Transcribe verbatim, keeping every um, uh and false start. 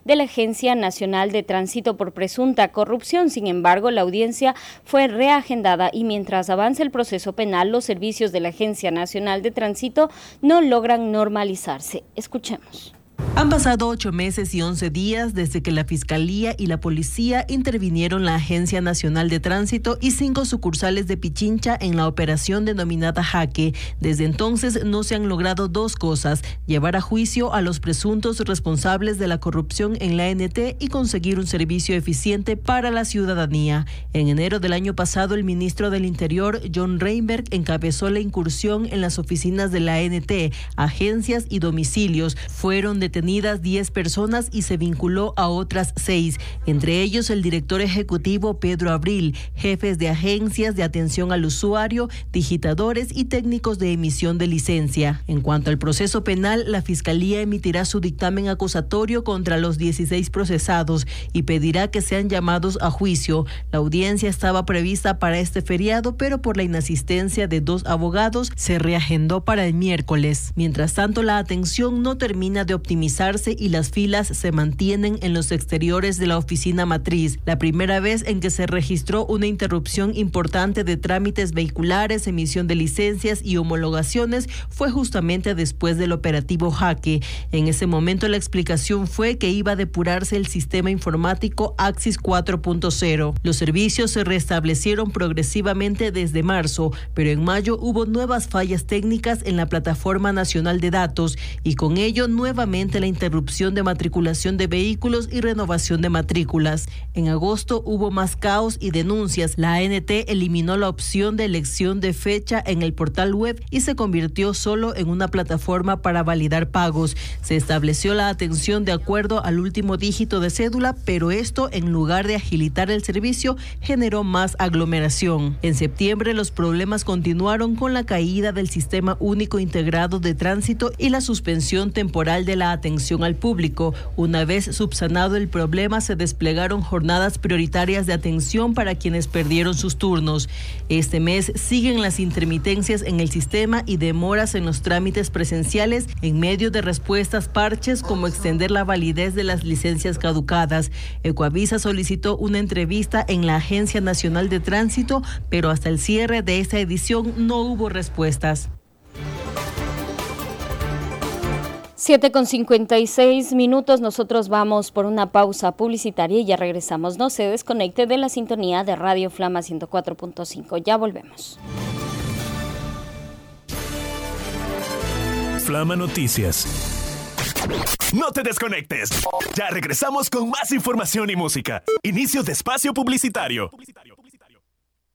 de la Agencia Nacional de Tránsito por presunta corrupción. Sin embargo, la audiencia fue reagendada y mientras avanza el proceso penal, los servicios de la Agencia Nacional de Tránsito no logran normalizarse. Escuchemos. Han pasado ocho meses y once días desde que la Fiscalía y la Policía intervinieron la Agencia Nacional de Tránsito y cinco sucursales de Pichincha en la operación denominada Jaque. Desde entonces no se han logrado dos cosas: llevar a juicio a los presuntos responsables de la corrupción en la A N T y conseguir un servicio eficiente para la ciudadanía. En enero del año pasado, el ministro del Interior, John Reinberg, encabezó la incursión en las oficinas de la A N T, agencias y domicilios. Fueron detenidas diez personas y se vinculó a otras seis, entre ellos el director ejecutivo Pedro Abril, jefes de agencias de atención al usuario, digitadores y técnicos de emisión de licencia. En cuanto al proceso penal, la Fiscalía emitirá su dictamen acusatorio contra los dieciséis procesados y pedirá que sean llamados a juicio. La audiencia estaba prevista para este feriado, pero por la inasistencia de dos abogados se reagendó para el miércoles. Mientras tanto, la atención no termina de optimizar y las filas se mantienen en los exteriores de la oficina matriz. La primera vez en que se registró una interrupción importante de trámites vehiculares, emisión de licencias y homologaciones fue justamente después del operativo Jaque. En ese momento la explicación fue que iba a depurarse el sistema informático Axis cuatro punto cero. Los servicios se restablecieron progresivamente desde marzo, pero en mayo hubo nuevas fallas técnicas en la plataforma nacional de datos y con ello nuevamente la interrupción de matriculación de vehículos y renovación de matrículas. En agosto hubo más caos y denuncias. La A N T eliminó la opción de elección de fecha en el portal web y se convirtió solo en una plataforma para validar pagos. Se estableció la atención de acuerdo al último dígito de cédula, pero esto, en lugar de agilitar el servicio, generó más aglomeración. En septiembre los problemas continuaron con la caída del Sistema Único Integrado de Tránsito y la suspensión temporal de la atención al público. Una vez subsanado el problema, se desplegaron jornadas prioritarias de atención para quienes perdieron sus turnos. Este mes siguen las intermitencias en el sistema y demoras en los trámites presenciales en medio de respuestas parches como extender la validez de las licencias caducadas. Ecoavisa solicitó una entrevista en la Agencia Nacional de Tránsito, pero hasta el cierre de esta edición no hubo respuestas. siete con cincuenta y seis minutos, nosotros vamos por una pausa publicitaria y ya regresamos. No se desconecte de la sintonía de Radio Flama ciento cuatro punto cinco. Ya volvemos. Flama Noticias. No te desconectes. Ya regresamos con más información y música. Inicio de espacio publicitario.